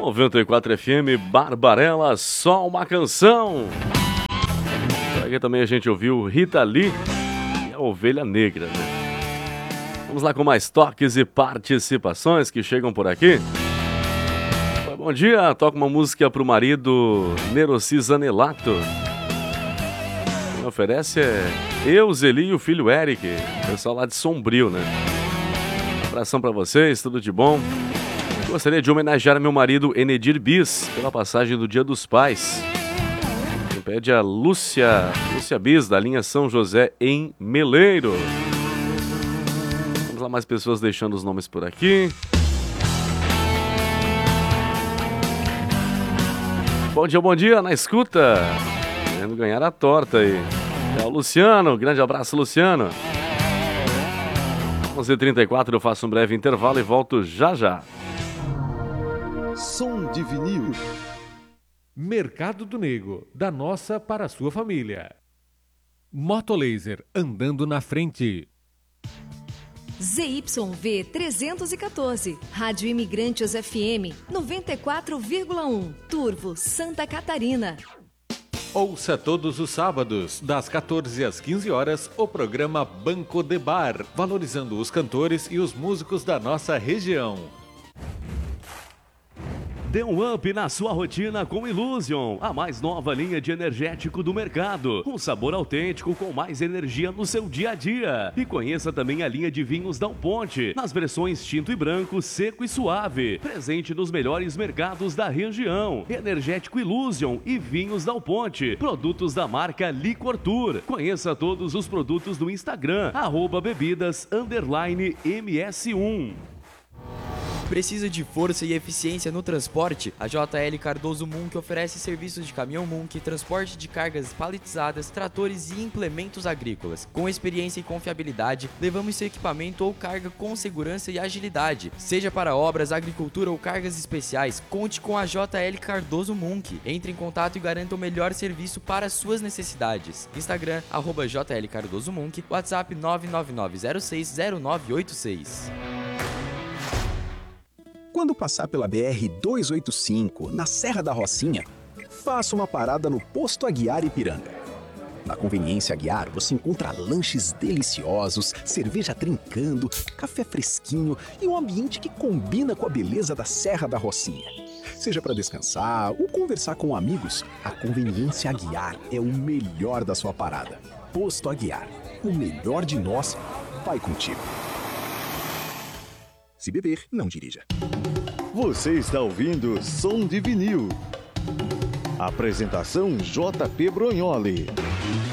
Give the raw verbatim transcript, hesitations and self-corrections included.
noventa e quatro F M, Barbarella, só uma canção. Aqui também a gente ouviu Rita Lee e a Ovelha Negra, né? Vamos lá com mais toques e participações que chegam por aqui. Bom dia, toca uma música pro marido Neroci Zanelato. Quem oferece é eu, Zeli e o filho Eric, pessoal lá de Sombrio, né? Um abração pra vocês, tudo de bom. Gostaria de homenagear meu marido Enedir Bis pela passagem do Dia dos Pais. Quem pede é a Lúcia, Lúcia Bis, da linha São José, em Meleiro. Vamos lá, mais pessoas deixando os nomes por aqui. Bom dia, bom dia, na escuta. Querendo ganhar a torta aí. É o Luciano, grande abraço, Luciano. onze e trinta e quatro, eu faço um breve intervalo e volto já já. Som de vinil. Mercado do Nego, da nossa para a sua família. Motolaser, andando na frente. Z Y V trezentos e quatorze, Rádio Imigrantes F M noventa e quatro vírgula um, Turvo, Santa Catarina. Ouça todos os sábados, das quatorze às quinze horas, o programa Banco de Bar, valorizando os cantores e os músicos da nossa região. Dê um up na sua rotina com Illusion, a mais nova linha de energético do mercado. Um sabor autêntico com mais energia no seu dia a dia. E conheça também a linha de vinhos Dal Ponte, nas versões tinto e branco, seco e suave. Presente nos melhores mercados da região. Energético Illusion e vinhos Dal Ponte. Produtos da marca Licor Tour. Conheça todos os produtos no Instagram, arroba bebidas, underline M S um. Precisa de força e eficiência no transporte? A J L Cardoso Munk oferece serviços de caminhão Munk, transporte de cargas paletizadas, tratores e implementos agrícolas. Com experiência e confiabilidade, levamos seu equipamento ou carga com segurança e agilidade. Seja para obras, agricultura ou cargas especiais, conte com a J L Cardoso Munk. Entre em contato e garanta o melhor serviço para suas necessidades. Instagram, arroba J L Cardoso Munk, WhatsApp nove nove nove zero seis zero nove oito seis. Quando passar pela B R duzentos e oitenta e cinco, na Serra da Rocinha, faça uma parada no Posto Aguiar Ipiranga. Na Conveniência Aguiar, você encontra lanches deliciosos, cerveja trincando, café fresquinho e um ambiente que combina com a beleza da Serra da Rocinha. Seja para descansar ou conversar com amigos, a Conveniência Aguiar é o melhor da sua parada. Posto Aguiar, o melhor de nós vai contigo. Se beber, não dirija. Você está ouvindo Som de Vinil. Apresentação J P Brognoli.